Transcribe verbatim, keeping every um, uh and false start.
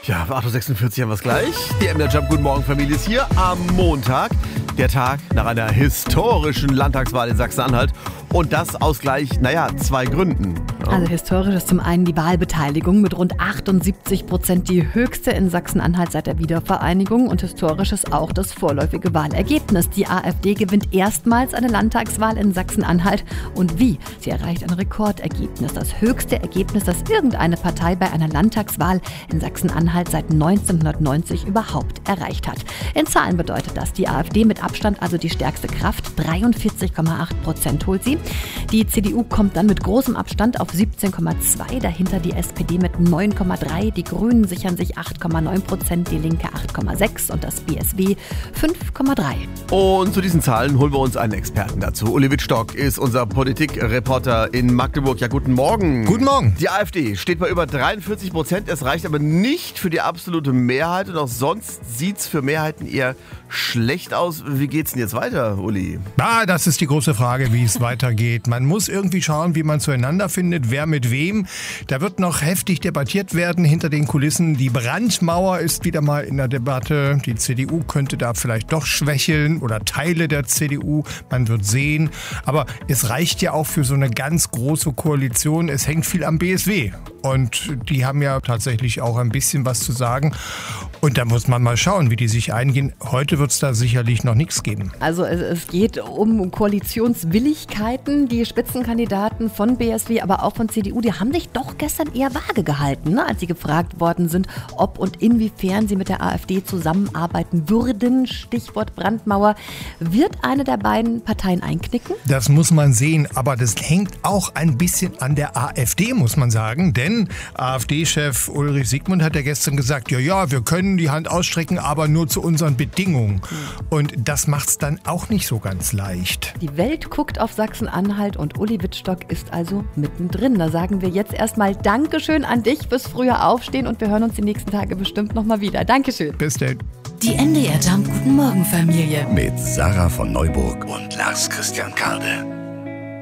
Ja, acht Uhr sechsundvierzig haben wir es gleich. Die M D R Jump Guten Morgen Familie ist hier am Montag. Der Tag nach einer historischen Landtagswahl in Sachsen-Anhalt. Und das aus gleich, naja, zwei Gründen. Ja. Also historisch ist zum einen die Wahlbeteiligung mit rund achtundsiebzig Prozent die höchste in Sachsen-Anhalt seit der Wiedervereinigung. Und historisch ist auch das vorläufige Wahlergebnis. Die AfD gewinnt erstmals eine Landtagswahl in Sachsen-Anhalt. Und wie? Sie erreicht ein Rekordergebnis. Das höchste Ergebnis, das irgendeine Partei bei einer Landtagswahl in Sachsen-Anhalt seit neunzehnhundertneunzig überhaupt erreicht hat. In Zahlen bedeutet das, die AfD mit Abstand also die stärkste Kraft. dreiundvierzig Komma acht Prozent holt sie. Die C D U kommt dann mit großem Abstand auf siebzehn Komma zwei, dahinter die S P D mit neun Komma drei, die Grünen sichern sich acht Komma neun Prozent, die Linke acht Komma sechs und das B S W fünf Komma drei. Und zu diesen Zahlen holen wir uns einen Experten dazu. Uli Wittstock ist unser Politikreporter in Magdeburg. Ja, guten Morgen. Guten Morgen. Die AfD steht bei über dreiundvierzig Prozent. Es reicht aber nicht für die absolute Mehrheit und auch sonst sieht es für Mehrheiten eher schlecht aus. Wie geht's denn jetzt weiter, Uli? Ah, das ist die große Frage, wie es weitergeht. Man muss irgendwie schauen, wie man zueinander findet, wer mit wem. Da wird noch heftig debattiert werden hinter den Kulissen. Die Brandmauer ist wieder mal in der Debatte. Die C D U könnte da vielleicht doch schwächeln oder Teile der C D U. Man wird sehen. Aber es reicht ja auch für so eine ganz große Koalition. Es hängt viel am B S W. Und die haben ja tatsächlich auch ein bisschen was zu sagen. Und da muss man mal schauen, wie die sich eingehen. Heute wird es da sicherlich noch nichts geben. Also es, es geht um Koalitionswilligkeiten. Die Spitzenkandidaten von B S W, aber auch von C D U, die haben sich doch gestern eher vage gehalten, ne? Als sie gefragt worden sind, ob und inwiefern sie mit der AfD zusammenarbeiten würden. Stichwort Brandmauer. Wird eine der beiden Parteien einknicken? Das muss man sehen, aber das hängt auch ein bisschen an der AfD, muss man sagen. Denn AfD-Chef Ulrich Siegmund hat ja gestern gesagt, ja, ja, wir können die Hand ausstrecken, aber nur zu unseren Bedingungen. Und das macht es dann auch nicht so ganz leicht. Die Welt guckt auf Sachsen-Anhalt und Uli Wittstock ist also mittendrin. Da sagen wir jetzt erstmal Dankeschön an dich fürs frühe Aufstehen und wir hören uns die nächsten Tage bestimmt nochmal wieder. Dankeschön. Bis dann. Die M D R Jump Guten Morgen Familie. Mit Sarah von Neuburg und Lars Christian Karde.